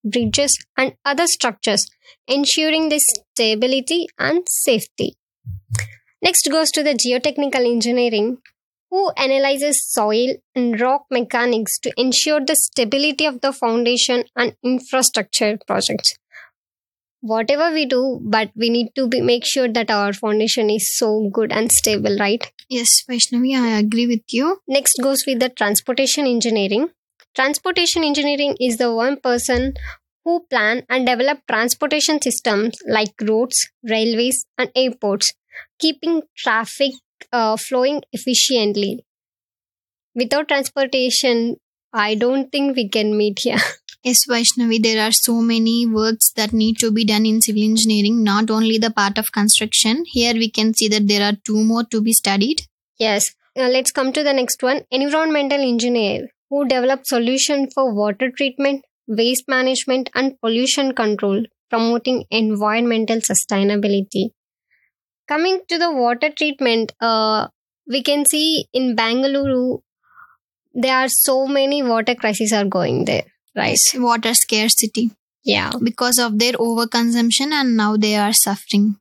bridges, and other structures, ensuring their stability and safety. Next goes to the geotechnical engineering, who analyzes soil and rock mechanics to ensure the stability of the foundation and infrastructure projects. Whatever we do, but we need to make sure that our foundation is so good and stable, right? Yes, Vaishnavi, I agree with you. Next goes with the transportation engineering. Transportation engineering is the one person who plan and develop transportation systems like roads, railways, and airports, keeping traffic flowing efficiently. Without transportation, I don't think we can meet here. Yes, Vaishnavi, there are so many works that need to be done in civil engineering, not only the part of construction. Here we can see that there are two more to be studied. Yes. Let's come to the next one. Environmental engineer, who develops solutions for water treatment, waste management, and pollution control, promoting environmental sustainability. Coming to the water treatment, we can see in Bangalore, there are so many water crises are going there, right? Yes, water scarcity Yeah. because of their overconsumption, and now they are suffering.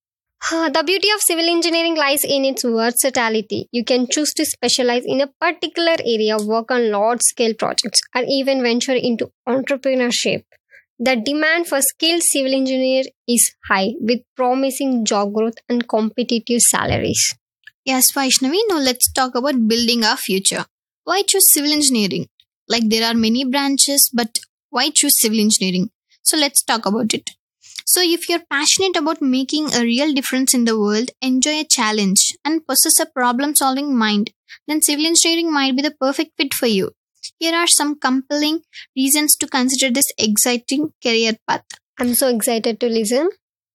The beauty of civil engineering lies in its versatility. You can choose to specialize in a particular area, work on large scale projects, or even venture into entrepreneurship. The demand for skilled civil engineer is high, with promising job growth and competitive salaries. Yes, Vaishnavi, now let's talk about building our future. Why choose civil engineering? Like there are many branches, but why choose civil engineering? So let's talk about it. So if you're passionate about making a real difference in the world, enjoy a challenge, and possess a problem-solving mind, then civil engineering might be the perfect fit for you. Here are some compelling reasons to consider this exciting career path. I'm so excited to listen.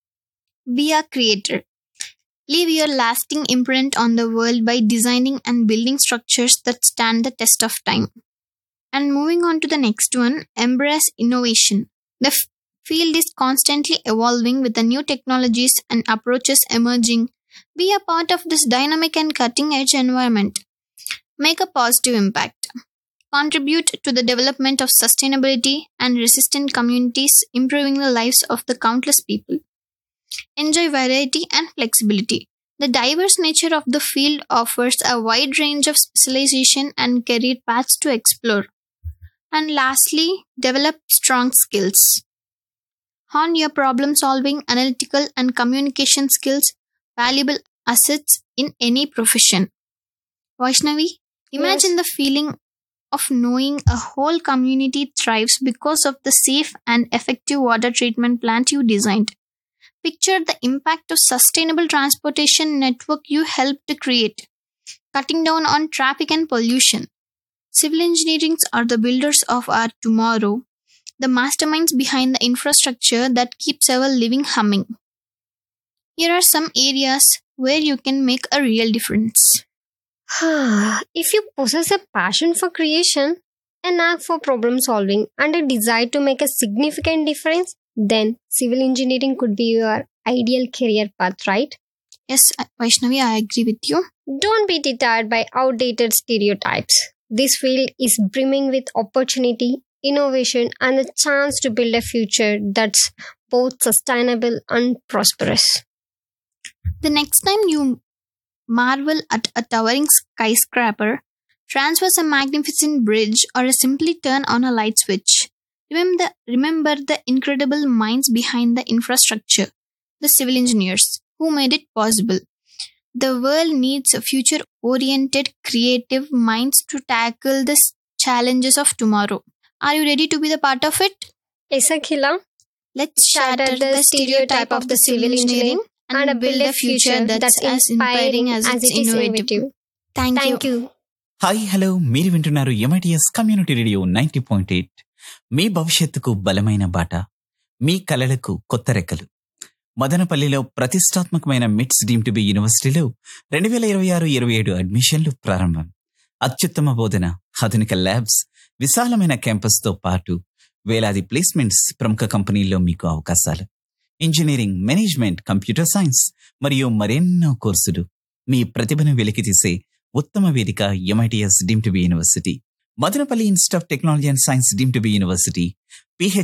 Be a creator. Leave your lasting imprint on the world by designing and building structures that stand the test of time. And moving on to the next one, embrace innovation. The field is constantly evolving with the new technologies and approaches emerging. Be a part of this dynamic and cutting edge environment. Make a positive impact. Contribute to the development of sustainability and resistant communities, improving the lives of the countless people. Enjoy variety and flexibility. The diverse nature of the field offers a wide range of specialization and career paths to explore. And lastly, develop strong skills. Hone your problem solving, analytical, and communication skills, valuable assets in any profession. Vaishnavi, imagine the feeling of knowing a whole community thrives because of the safe and effective water treatment plant you designed. Picture the impact of sustainable transportation network you helped to create, cutting down on traffic and pollution. Civil engineers are the builders of our tomorrow, the masterminds behind the infrastructure that keeps our living humming. Here are some areas where you can make a real difference. If you possess a passion for creation, a knack for problem solving, and a desire to make a significant difference, then civil engineering could be your ideal career path, right? Yes, Vaishnavi, I agree with you. Don't be deterred by outdated stereotypes. This field is brimming with opportunity, innovation, and the chance to build a future that's both sustainable and prosperous. The next time you marvel at a towering skyscraper, transverse a magnificent bridge, or simply turn on a light switch, remember the incredible minds behind the infrastructure, the civil engineers who made it possible. The world needs future-oriented, creative minds to tackle the challenges of tomorrow. Are you ready to be the part of it? Yes, Akhila. Let's shatter the stereotype of the civil engineering and build a future that's as inspiring as it's innovative. Thank you. Thank you. Hi hello మీరు వింటున్నారు MITS community radio 90.8. మీ భవిష్యత్తుకు బలమైన బాట, మీ కలలకు కొత్త రెక్కలు. మదనపల్లిలో ప్రతిష్టాత్మకమైన మిట్స్ డీమ్ టు బి యూనివర్సిటీలో 2026-27 అడ్మిషన్లు ప్రారంభం. అత్యుత్తమ బోధన, ఆధునిక ల్యాబ్స్, విశాలమైన క్యాంపస్తో పాటు వేలాది ప్లేస్మెంట్స్, ప్రముఖ కంపెనీల్లో మీకు అవకాశాలు. ఇంజనీరింగ్, మేనేజ్మెంట్, కంప్యూటర్ సైన్స్ మరియు మరెన్నో కోర్సులు. మీ ప్రతిభను వెలికితీసే ఉత్తమ వేదిక MITS deem to be university. Madanapalle institute of technology and science deem to be university,